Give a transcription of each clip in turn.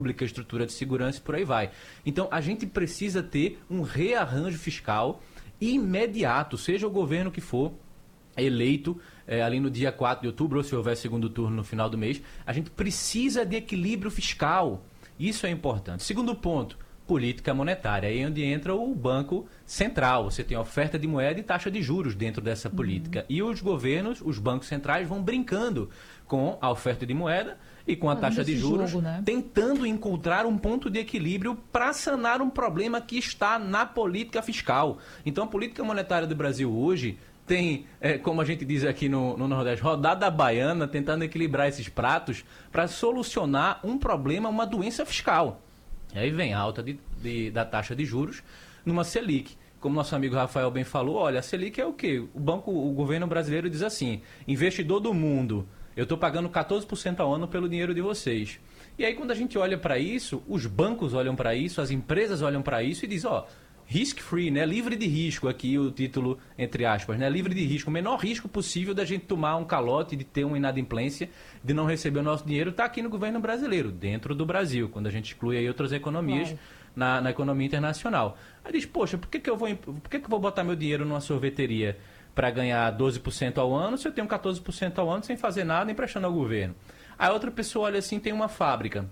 pública, estrutura de segurança e por aí vai. Então, a gente precisa ter um rearranjo fiscal imediato, seja o governo que for eleito ali no dia 4 de outubro, ou se houver segundo turno no final do mês, a gente precisa de equilíbrio fiscal. Isso é importante. Segundo ponto, política monetária. Aí é onde entra o Banco Central. Você tem oferta de moeda e taxa de juros dentro dessa política. E os governos, os bancos centrais, vão brincando com a oferta de moeda e com a taxa de juros, jogo, né? Tentando encontrar um ponto de equilíbrio para sanar um problema que está na política fiscal. Então, a política monetária do Brasil hoje tem, como a gente diz aqui no Nordeste, rodada baiana, tentando equilibrar esses pratos para solucionar um problema, uma doença fiscal. E aí vem a alta da taxa de juros numa Selic. Como nosso amigo Rafael bem falou, olha, a Selic é o quê? O governo brasileiro diz assim, investidor do mundo, eu estou pagando 14% ao ano pelo dinheiro de vocês. E aí quando a gente olha para isso, os bancos olham para isso, as empresas olham para isso e dizem, risk-free, né? Livre de risco, aqui o título, entre aspas, né? Livre de risco, o menor risco possível da gente tomar um calote, de ter uma inadimplência, de não receber o nosso dinheiro, está aqui no governo brasileiro, dentro do Brasil, quando a gente exclui aí outras economias na economia internacional. Aí diz, poxa, por que eu vou botar meu dinheiro numa sorveteria para ganhar 12% ao ano, se eu tenho 14% ao ano sem fazer nada, emprestando ao governo? Aí outra pessoa olha assim, tem uma fábrica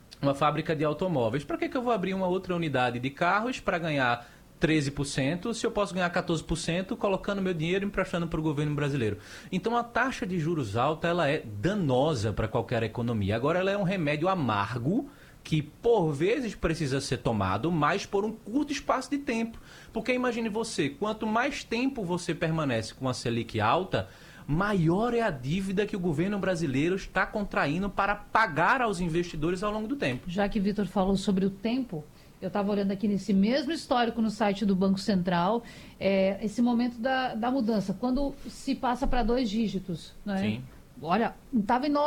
de automóveis. Para que eu vou abrir uma outra unidade de carros para ganhar 13%, se eu posso ganhar 14% colocando meu dinheiro e emprestando para o governo brasileiro? Então, a taxa de juros alta ela é danosa para qualquer economia. Agora, ela é um remédio amargo que, por vezes, precisa ser tomado, mas por um curto espaço de tempo. Porque imagine você, quanto mais tempo você permanece com a Selic alta, maior é a dívida que o governo brasileiro está contraindo para pagar aos investidores ao longo do tempo. Já que Vitor falou sobre o tempo, eu estava olhando aqui nesse mesmo histórico no site do Banco Central, esse momento da mudança, quando se passa para 2 dígitos, né? Sim. Olha, estava em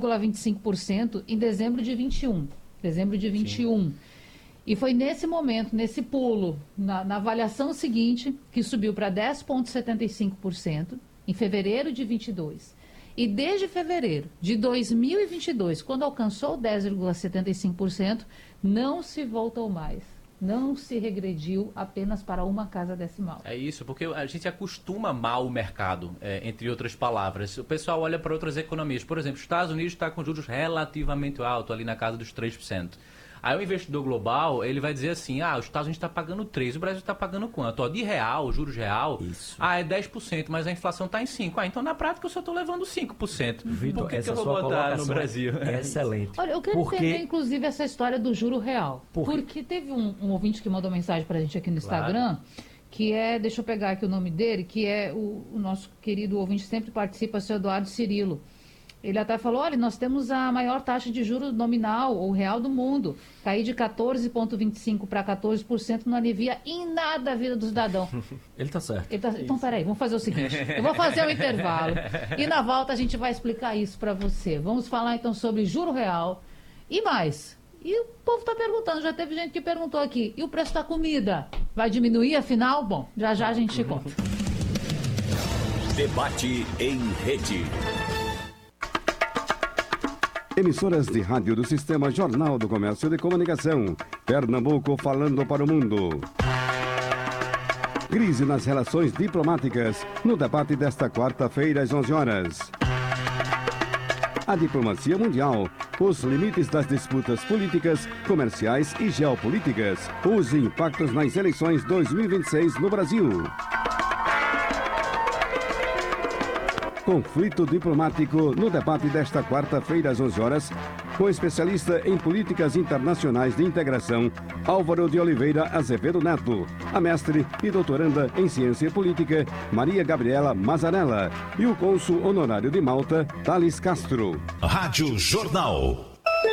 9,25% em dezembro de 21. Sim. E foi nesse momento, nesse pulo, na avaliação seguinte, que subiu para 10,75%. Em fevereiro de 22. E desde fevereiro de 2022, quando alcançou 10,75%, não se voltou mais. Não se regrediu apenas para uma casa decimal. É isso, porque a gente acostuma mal o mercado, entre outras palavras. O pessoal olha para outras economias. Por exemplo, os Estados Unidos está com juros relativamente altos, ali na casa dos 3%. Aí o investidor global, ele vai dizer assim, os Estados Unidos está pagando 3%, o Brasil está pagando quanto? De real, juros real, isso. É 10%, mas a inflação está em 5%. Então na prática eu só estou levando 5%. Vitor, Por que eu vou botar no Brasil? É excelente. Olha, eu quero entender, inclusive, essa história do juro real. Porque teve um ouvinte que mandou mensagem para a gente aqui no Instagram, que deixa eu pegar aqui o nome dele, que é o nosso querido ouvinte, sempre participa, o seu Eduardo Cirilo. Ele até falou, olha, nós temos a maior taxa de juros nominal ou real do mundo. Cair de 14,25% para 14% não alivia em nada a vida do cidadão. Ele está certo. Então, peraí, vamos fazer o seguinte. Eu vou fazer um intervalo e na volta a gente vai explicar isso para você. Vamos falar então sobre juro real e mais. E o povo está perguntando, já teve gente que perguntou aqui, e o preço da comida? Vai diminuir afinal? Bom, já a gente te conta. Debate em rede. Emissoras de rádio do Sistema Jornal do Comércio de Comunicação. Pernambuco falando para o mundo. Crise nas relações diplomáticas. No debate desta quarta-feira às 11 horas. A diplomacia mundial. Os limites das disputas políticas, comerciais e geopolíticas. Os impactos nas eleições 2026 no Brasil. Conflito diplomático no debate desta quarta-feira às 11 horas, com especialista em políticas internacionais de integração, Álvaro de Oliveira Azevedo Neto, a mestre e doutoranda em ciência política, Maria Gabriela Mazarella, e o cônsul honorário de Malta, Thales Castro. Rádio Jornal.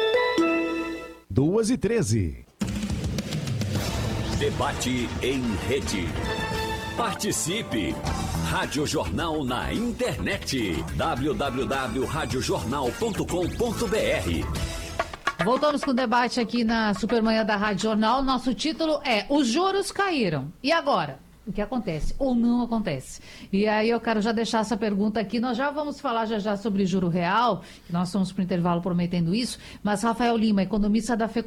2h13. Debate em rede. Participe! Rádio Jornal na internet. www.radiojornal.com.br. Voltamos com o debate aqui na Supermanhã da Rádio Jornal. Nosso título é Os juros caíram. E agora? O que acontece ou não acontece? E aí eu quero já deixar essa pergunta aqui. Nós já vamos falar já sobre juro real. Nós estamos para o intervalo prometendo isso. Mas Rafael Lima, economista da FEComércio,